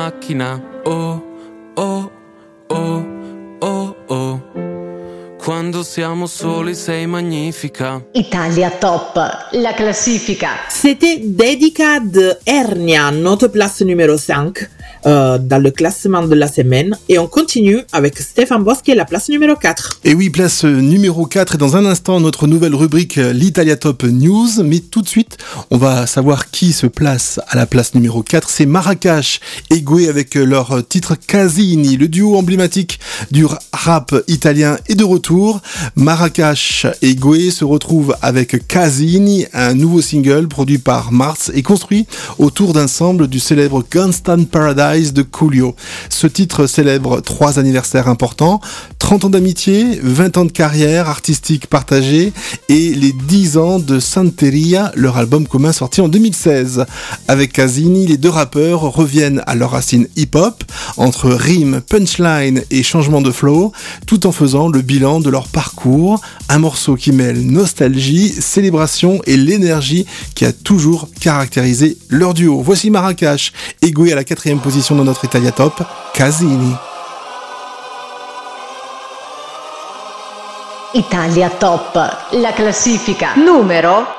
macchina. Oh, oh, oh, oh, oh. Quando siamo soli sei magnifica. Italia Top, la classifica. C'était Dedica de Hernia, notre place numéro 5 dans le classement de la semaine. Et on continue avec Stéphane Boschi, la place numéro 4. Et oui, place numéro 4. Et dans un instant, notre nouvelle rubrique, l'Italia Top News. Mais tout de suite, on va savoir qui se place à la place numéro 4. C'est Marrakech et Goué avec leur titre Casini. Le duo emblématique du rap italien est de retour. Marrakech et Goué se retrouvent avec Casini, un nouveau single produit par Mars et construit autour d'un sample du célèbre Gangsta Paradise de Coolio. Ce titre célèbre 3 anniversaires importants, 30 ans d'amitié, 20 ans de carrière artistique partagée et les 10 ans de Santeria, leur album commun sorti en 2016. Avec Casini, les deux rappeurs reviennent à leurs racines hip-hop, entre rimes, punchline et changement de flow, tout en faisant le bilan de leur parcours, un morceau qui mêle nostalgie, célébration et l'énergie qui a toujours caractérisé leur duo. Voici Marrakech et Goué à la 4e position dans notre Italia Top, Casini. Italia Top, la classifica numero